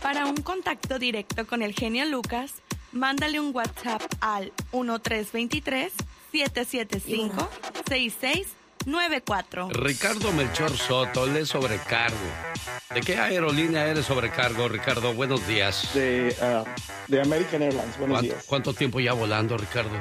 Para un contacto directo con el genio Lucas, mándale un WhatsApp al 1323-775-6694. Ricardo Melchor Soto, él es sobrecargo. ¿De qué aerolínea eres sobrecargo, Ricardo? Buenos días. De American Airlines, buenos días. ¿Cuánto tiempo ya volando, Ricardo?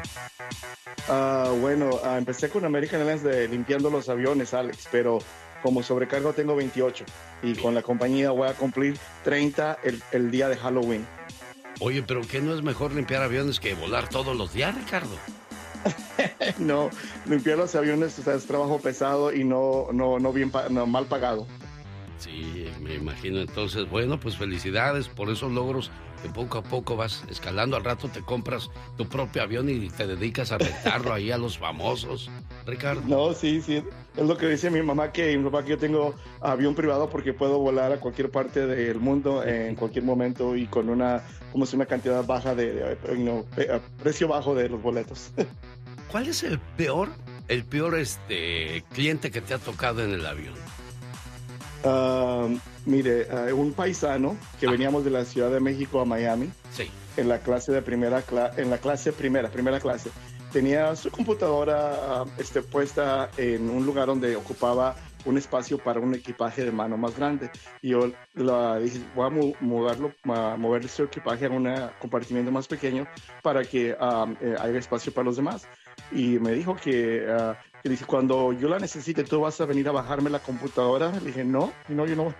Empecé con American Airlines limpiando los aviones, Alex, pero como sobrecargo tengo 28 y con la compañía voy a cumplir 30 el día de Halloween. Oye, pero ¿qué no es mejor limpiar aviones que volar todos los días, Ricardo? No, limpiar los aviones, o sea, es trabajo pesado y no mal pagado. Sí, me imagino. Entonces, bueno, pues felicidades por esos logros que poco a poco vas escalando. Al rato te compras tu propio avión y te dedicas a rentarlo ahí a los famosos, Ricardo. No, sí, es lo que dice mi mamá, que yo tengo avión privado porque puedo volar a cualquier parte del mundo en cualquier momento y con una cantidad baja precio bajo de los boletos. ¿Cuál es el peor cliente que te ha tocado en el avión? Un paisano que veníamos de la Ciudad de México a Miami. Sí. En la clase de primera clase. Tenía su computadora puesta en un lugar donde ocupaba un espacio para un equipaje de mano más grande. Y yo dije, voy a mover su equipaje a un compartimiento más pequeño para que haya espacio para los demás. Y me dijo que dice, cuando yo la necesite, ¿tú vas a venir a bajarme la computadora? Le dije, no, yo no.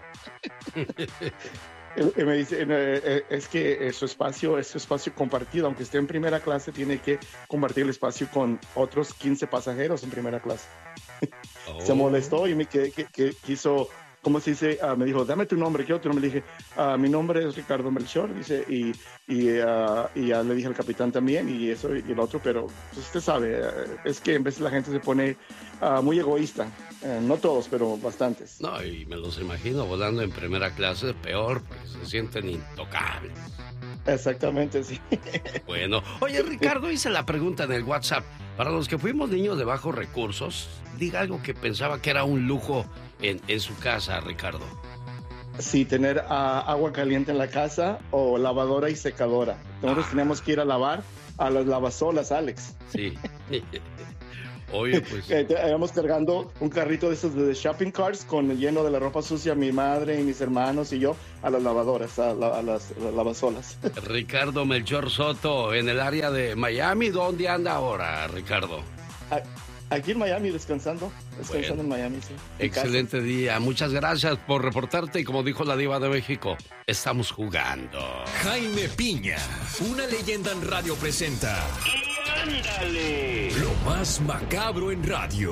Él me dice, es que su espacio es su espacio compartido, aunque esté en primera clase, tiene que compartir el espacio con otros 15 pasajeros en primera clase. Oh. Se molestó y quiso, ¿cómo se dice? Me dijo, dame tu nombre, ¿qué otro? Me dije, mi nombre es Ricardo Melchor, dice, y ya le dije al capitán también, y eso y el otro, pero pues, usted sabe, es que en veces la gente se pone muy egoísta. No todos, pero bastantes. No, y me los imagino volando en primera clase, peor, porque se sienten intocables. Exactamente, sí. Bueno, oye, Ricardo, hice la pregunta en el WhatsApp. Para los que fuimos niños de bajos recursos, diga algo que pensaba que era un lujo en su casa, Ricardo. Sí, tener agua caliente en la casa o lavadora y secadora. Nosotros teníamos que ir a lavar a las lavasolas, Alex. Sí. Oye, pues... Íbamos cargando un carrito de esos de shopping carts lleno de la ropa sucia, mi madre y mis hermanos y yo, a las lavadoras, a las lavasolas. Ricardo Melchor Soto, en el área de Miami, ¿dónde anda ahora, Ricardo? Aquí en Miami, descansando en Miami, sí. Excelente día, muchas gracias por reportarte y como dijo la diva de México, estamos jugando. Jaime Piña, una leyenda en radio presenta... ¡Ándale! Lo más macabro en radio.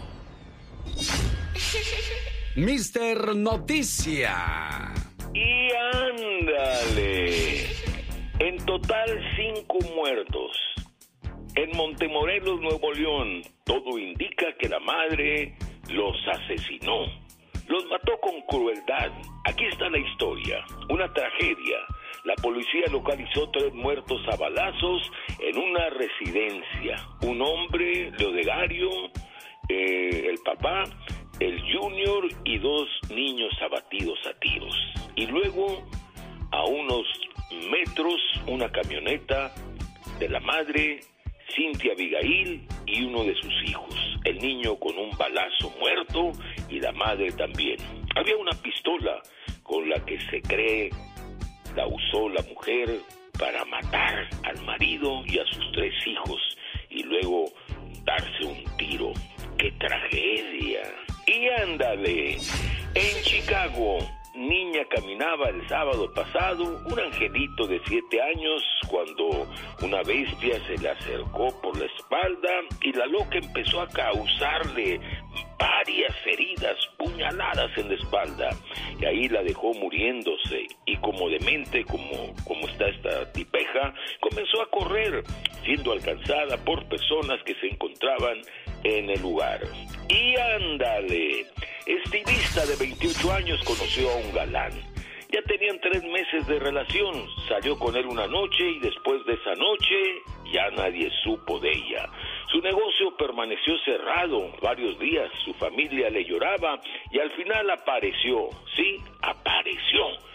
Mister Noticia. Y ándale. En total 5 muertos. En Montemorelos, Nuevo León, todo indica que la madre los asesinó. Los mató con crueldad. Aquí está la historia. Una tragedia. La policía localizó 3 muertos a balazos en una residencia. Un hombre, Leodegario, el papá, el Junior y 2 niños abatidos a tiros. Y luego, a unos metros, una camioneta de la madre, Cintia Abigail, y uno de sus hijos. El niño con un balazo muerto y la madre también. Había una pistola con la que se cree la usó la mujer para matar al marido y a sus 3 hijos y luego darse un tiro. ¡Qué tragedia! Y ándale, en Chicago, niña caminaba el sábado pasado, un angelito de 7 años, cuando una bestia se le acercó por la espalda y la loca empezó a causarle varias heridas, puñaladas en la espalda, y ahí la dejó muriéndose, y como demente, como está esta tipeja, comenzó a correr, siendo alcanzada por personas que se encontraban en el lugar. Y ándale, estilista de 28 años conoció a un galán. Ya tenían 3 meses de relación, salió con él una noche y después de esa noche ya nadie supo de ella. Su negocio permaneció cerrado varios días, su familia le lloraba y al final apareció, sí, apareció en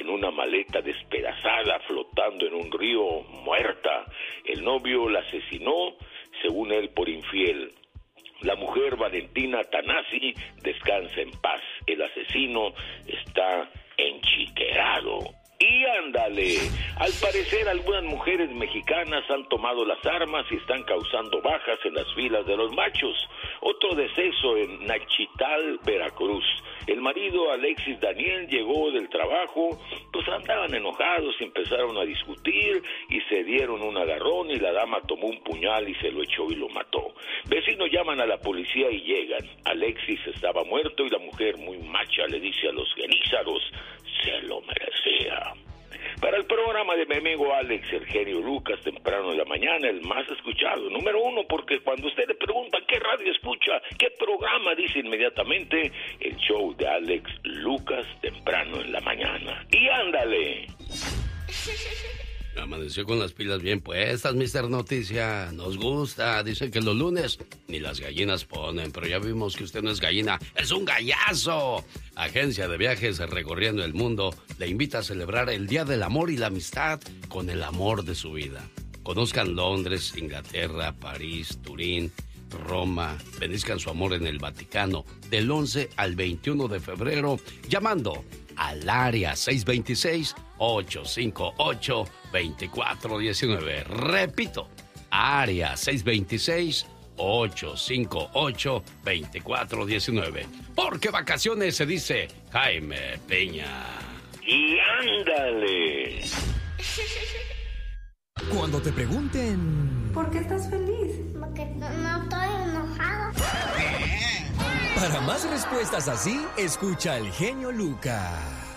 en una maleta despedazada flotando en un río, muerta. El novio la asesinó, según él, por infiel. La mujer, Valentina Tanasi, descansa en paz. El asesino está enchiquerado. Y ándale, al parecer algunas mujeres mexicanas han tomado las armas y están causando bajas en las filas de los machos. Otro deceso en Nachital, Veracruz. El marido, Alexis Daniel, llegó del trabajo, pues andaban enojados y empezaron a discutir y se dieron un agarrón y la dama tomó un puñal y se lo echó y lo mató. Vecinos llaman a la policía y llegan. Alexis estaba muerto y la mujer, muy macha, le dice a los genízaros, se lo merecía. Para el programa de mi amigo Alex, el genio Lucas, temprano en la mañana, el más escuchado, número 1, porque cuando usted le pregunta qué radio escucha, qué programa, dice inmediatamente el show de Alex Lucas, temprano en la mañana. Y ándale. Amaneció con las pilas bien puestas, Mr. Noticia. Nos gusta. Dicen que los lunes ni las gallinas ponen, pero ya vimos que usted no es gallina, es un gallazo. Agencia de Viajes Recorriendo el Mundo le invita a celebrar el Día del Amor y la Amistad con el amor de su vida. Conozcan Londres, Inglaterra, París, Turín, Roma. Benizcan su amor en el Vaticano del 11 al 21 de febrero llamando al área 626-858-2419. Repito, área 626-858-2419. Porque vacaciones se dice Jaime Peña. Y ándale. Cuando te pregunten... ¿Por qué estás feliz? Porque no estoy enojado. Para más respuestas así, escucha al genio Lucas.